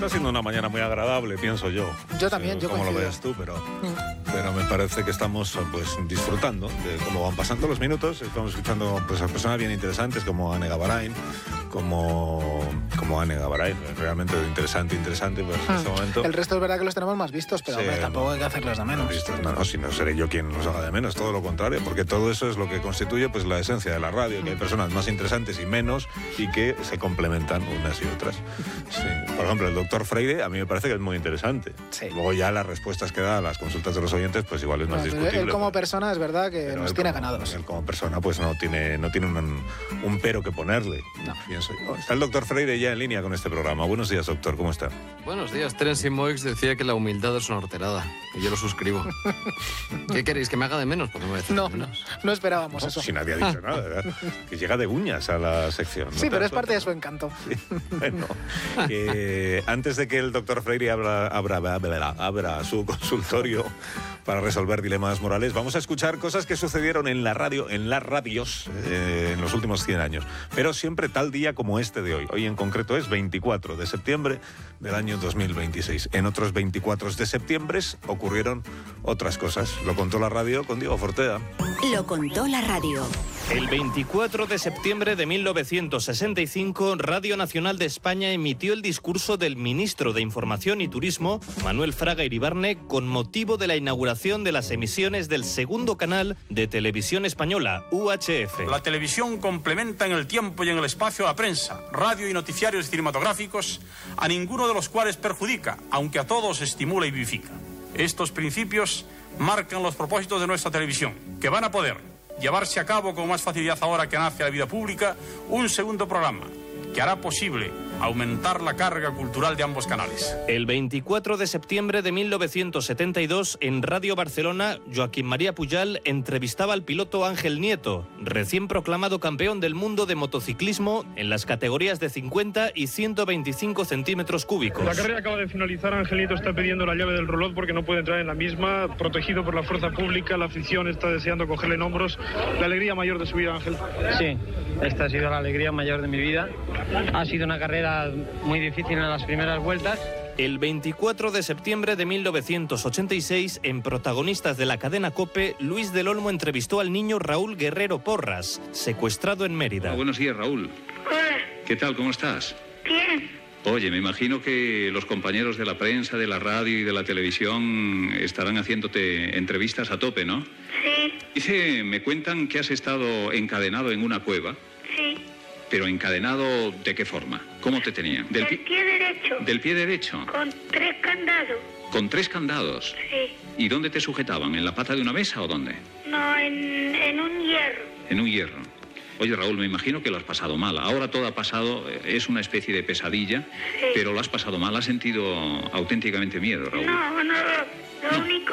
Está siendo una mañana muy agradable, pienso yo. Yo también, yo como lo coincido. veas tú, pero me parece que estamos pues disfrutando de cómo van pasando los minutos. Estamos escuchando pues a personas bien interesantes como Anne Gavarain, realmente interesante pues en este momento. El resto es verdad que los tenemos más vistos, pero hombre, tampoco hay que hacerlos de menos. No, si no seré yo quien los haga de menos, todo lo contrario, porque todo eso es lo que constituye pues la esencia de la radio, que hay personas más interesantes y menos y que se complementan unas y otras. Sí. Por ejemplo, el doctor Freire a mí me parece que es muy interesante. Sí. Luego ya las respuestas que da a las consultas de los oyentes pues igual es más discutible. Él como persona es verdad que nos tiene ganados. Él como persona pues no tiene un pero que ponerle. No. Pienso yo. Está el doctor Freire ya en línea con este programa. Buenos días, doctor, ¿cómo está? Buenos días. Terence Moix decía que la humildad es una horterada. Y yo lo suscribo. ¿Qué queréis? ¿Que me haga de menos? Pues no me No, no esperábamos eso. Si nadie ha dicho nada, ¿verdad? Que llega de uñas a la sección. ¿No? Sí, pero es parte de su encanto. Sí. Bueno, antes de que el doctor Freire abra su consultorio para resolver dilemas morales, vamos a escuchar cosas que sucedieron en la radio, en las radios, en los últimos 100 años. Pero siempre tal día como este de hoy. Hoy en concreto es 24 de septiembre del año 2026. En otros 24 de septiembre ocurrieron otras cosas. Lo contó la radio con Diego Fortea. Lo contó la radio. El 24 de septiembre de 1965, Radio Nacional de España emitió el discurso del ministro de Información y Turismo, Manuel Fraga Iribarne, con motivo de la inauguración de las emisiones del segundo canal de televisión española, UHF. La televisión complementa en el tiempo y en el espacio a prensa, radio y noticiarios cinematográficos, a ninguno de los cuales perjudica, aunque a todos estimula y vivifica. Estos principios marcan los propósitos de nuestra televisión, que van a poder llevarse a cabo con más facilidad ahora que nace la vida pública un segundo programa que hará posible aumentar la carga cultural de ambos canales. El 24 de septiembre de 1972, en Radio Barcelona, Joaquín María Pujal entrevistaba al piloto Ángel Nieto, recién proclamado campeón del mundo de motociclismo en las categorías de 50 y 125 centímetros cúbicos. La carrera acaba de finalizar. Ángel Nieto está pidiendo la llave del reloj porque no puede entrar en la misma, protegido por la fuerza pública. La afición está deseando cogerle en hombros. La alegría mayor de su vida, Ángel. Sí, esta ha sido la alegría mayor de mi vida. Ha sido una carrera muy difícil en las primeras vueltas. El 24 de septiembre de 1986, en Protagonistas de la cadena COPE, Luis del Olmo entrevistó al niño Raúl Guerrero Porras, secuestrado en Mérida. Buenos días, Raúl. Hola. ¿Qué tal? ¿Cómo estás? Bien. Oye, me imagino que los compañeros de la prensa, de la radio y de la televisión estarán haciéndote entrevistas a tope, ¿no? Sí. Me cuentan que has estado encadenado en una cueva. Sí. ¿Pero encadenado de qué forma? ¿Cómo te tenían? Del pie derecho. ¿Del pie derecho? Con 3 candados. ¿Con 3 candados? Sí. ¿Y dónde te sujetaban? ¿En la pata de una mesa o dónde? No, en un hierro. En un hierro. Oye, Raúl, me imagino que lo has pasado mal. Ahora todo ha pasado, es una especie de pesadilla, sí. Pero lo has pasado mal. ¿Has sentido auténticamente miedo, Raúl? No, lo único